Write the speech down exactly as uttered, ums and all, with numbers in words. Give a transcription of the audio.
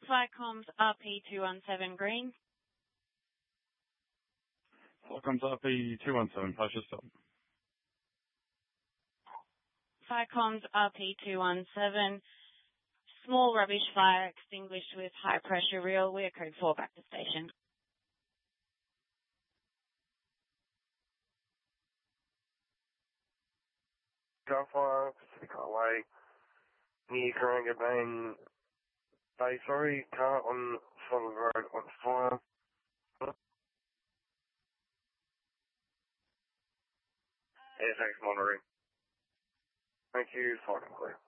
Flycomms R P two one seven green. Flycomms R P two one seven, flash stop. Flycomms R P two one seven, small rubbish fire extinguished with high pressure reel. We are code four back to station. Gunfire, Pacific Highway, near Karanga Main Bay, sorry, car on Solid Road on fire. Air thanks monitoring. Thank you, fire clear.